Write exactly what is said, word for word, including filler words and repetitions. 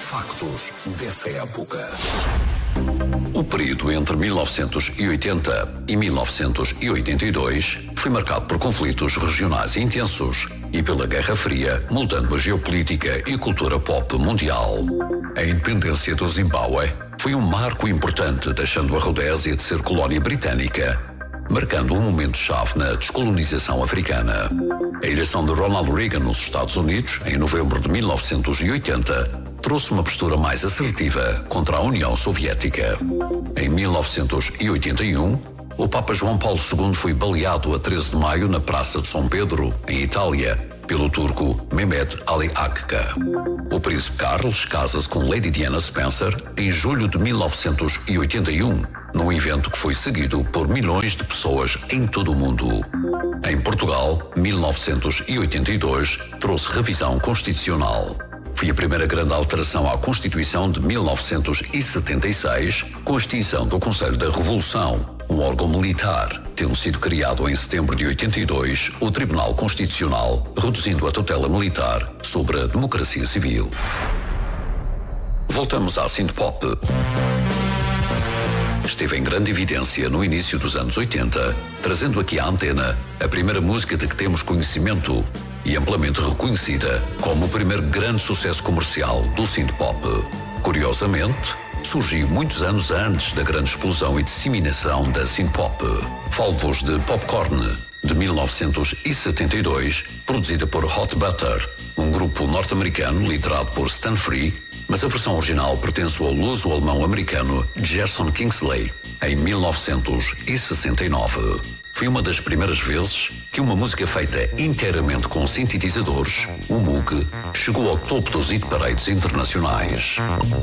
factos dessa época. O período entre mil novecentos e oitenta e mil novecentos e oitenta e dois foi marcado por conflitos regionais intensos e pela Guerra Fria, mudando a geopolítica e cultura pop mundial. A independência do Zimbábue foi um marco importante, deixando a Rodésia de ser colónia britânica, marcando um momento-chave na descolonização africana. A eleição de Ronald Reagan nos Estados Unidos, em novembro de mil novecentos e oitenta, trouxe uma postura mais assertiva contra a União Soviética. Em mil novecentos e oitenta e um, o Papa João Paulo segundo foi baleado a treze de maio na Praça de São Pedro, em Itália, pelo turco Mehmet Ali Agca. O príncipe Carlos casa-se com Lady Diana Spencer em julho de mil novecentos e oitenta e um, num evento que foi seguido por milhões de pessoas em todo o mundo. Em Portugal, mil novecentos e oitenta e dois trouxe revisão constitucional. Foi a primeira grande alteração à Constituição de mil novecentos e setenta e seis, com a extinção do Conselho da Revolução, um órgão militar, tendo sido criado em setembro de oitenta e dois o Tribunal Constitucional, reduzindo a tutela militar sobre a democracia civil. Voltamos à synthpop. Esteve em grande evidência no início dos anos oitenta, trazendo aqui à antena a primeira música de que temos conhecimento e amplamente reconhecida como o primeiro grande sucesso comercial do synthpop. Curiosamente, surgiu muitos anos antes da grande explosão e disseminação da synthpop. Falo-vos de Popcorn, de mil novecentos e setenta e dois, produzida por Hot Butter, um grupo norte-americano liderado por Stan Free, mas a versão original pertence ao luso-alemão-americano Gerson Kingsley, em mil novecentos e sessenta e nove. Foi uma das primeiras vezes que uma música feita inteiramente com sintetizadores, o Moog, chegou ao topo dos hit parades internacionais.